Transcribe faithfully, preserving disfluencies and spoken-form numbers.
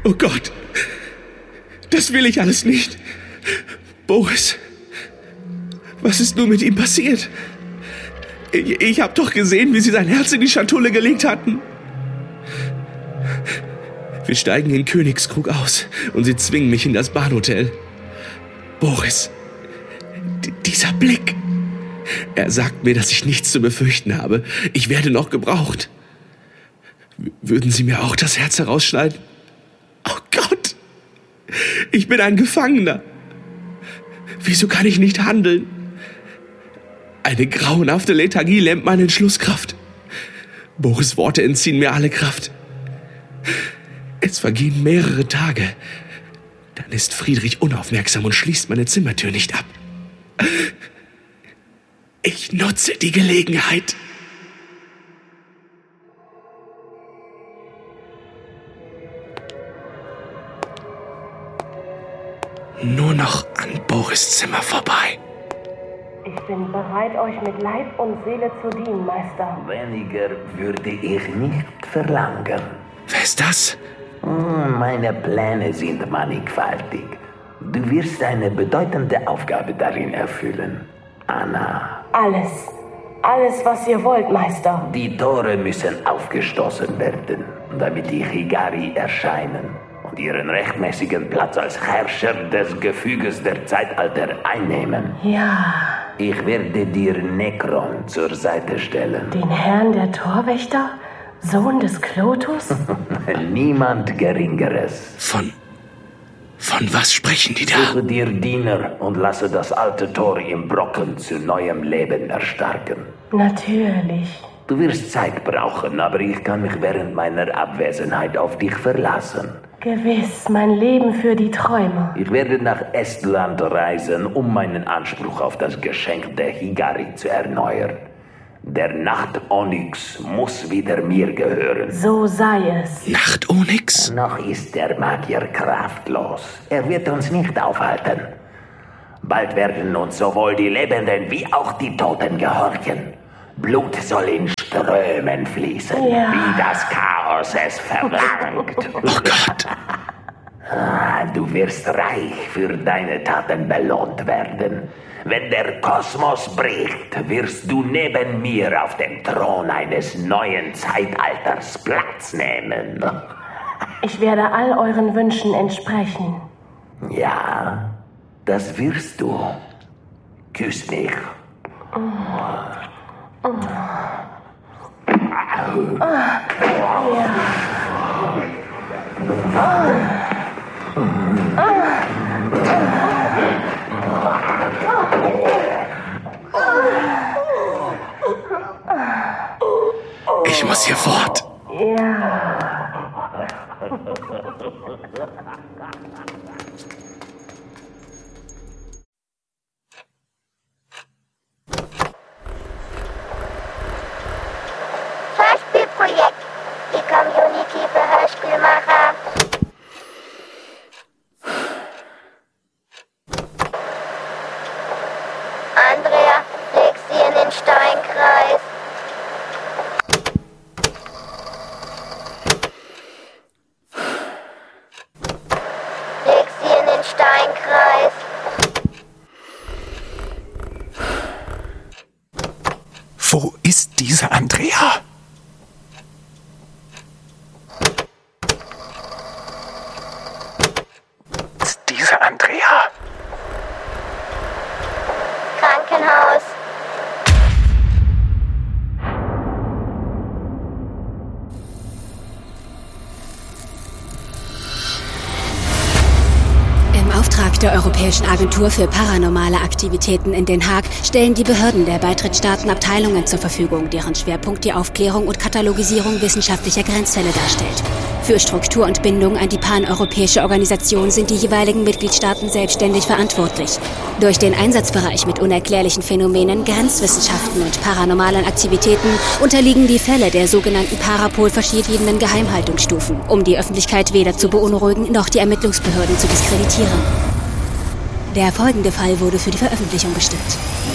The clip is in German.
Oh Gott, das will ich alles nicht. Boris, was ist nun mit ihm passiert? Ich, ich habe doch gesehen, wie Sie sein Herz in die Schatulle gelegt hatten. Wir steigen in Königskrug aus und Sie zwingen mich in das Bahnhotel. Boris, d- dieser Blick. Er sagt mir, dass ich nichts zu befürchten habe. Ich werde noch gebraucht. W- würden Sie mir auch das Herz herausschneiden? Oh Gott, ich bin ein Gefangener. Wieso kann ich nicht handeln? Eine grauenhafte Lethargie lähmt meine Entschlusskraft. Boris' Worte entziehen mir alle Kraft. Es vergehen mehrere Tage. Dann ist Friedrich unaufmerksam und schließt meine Zimmertür nicht ab. Ich nutze die Gelegenheit. Nur noch an Boris' Zimmer vorbei. Ich bin bereit, euch mit Leib und Seele zu dienen, Meister. Weniger würde ich nicht verlangen. Wer ist das? Meine Pläne sind mannigfaltig. Du wirst eine bedeutende Aufgabe darin erfüllen, Anna. Alles. Alles, was ihr wollt, Meister. Die Tore müssen aufgestoßen werden, damit die Higari erscheinen und ihren rechtmäßigen Platz als Herrscher des Gefüges der Zeitalter einnehmen. Ja. Ich werde dir Nekron zur Seite stellen. Den Herrn der Torwächter? Sohn des Klotus? Niemand Geringeres. Von... Von was sprechen die da? Suche dir Diener und lasse das alte Tor im Brocken zu neuem Leben erstarken. Natürlich. Du wirst Zeit brauchen, aber ich kann mich während meiner Abwesenheit auf dich verlassen. Gewiss, mein Leben für die Träume. Ich werde nach Estland reisen, um meinen Anspruch auf das Geschenk der Higari zu erneuern. Der Nacht-Onyx muss wieder mir gehören. So sei es. Nacht-Onyx? Noch ist der Magier kraftlos. Er wird uns nicht aufhalten. Bald werden uns sowohl die Lebenden wie auch die Toten gehorchen. Blut soll in Strömen fließen, ja. Wie das Chaos es verlangt. Oh Gott. Ah, du wirst reich für deine Taten belohnt werden. Wenn der Kosmos bricht, wirst du neben mir auf dem Thron eines neuen Zeitalters Platz nehmen. Ich werde all euren Wünschen entsprechen. Ja, das wirst du. Küss mich. Oh. Oh. Oh. Ja. Oh. Ich muss hier fort. Ja. Hörspielprojekt. Die Community für Hörspielmacher. Andrea, leg sie in den Steinkreis. Leg sie in den Steinkreis. Wo ist diese Andrea? Ist diese Andrea? Krankenhaus. Im Auftrag der Europäischen Agentur für paranormale Aktivitäten in Den Haag stellen die Behörden der Beitrittsstaaten Abteilungen zur Verfügung, deren Schwerpunkt die Aufklärung und Katalogisierung wissenschaftlicher Grenzfälle darstellt. Für Struktur und Bindung an die paneuropäische Organisation sind die jeweiligen Mitgliedstaaten selbstständig verantwortlich. Durch den Einsatzbereich mit unerklärlichen Phänomenen, Grenzwissenschaften und paranormalen Aktivitäten unterliegen die Fälle der sogenannten Parapol verschiedenen Geheimhaltungsstufen, um die Öffentlichkeit weder zu beunruhigen noch die Ermittlungsbehörden zu diskreditieren. Der folgende Fall wurde für die Veröffentlichung bestimmt.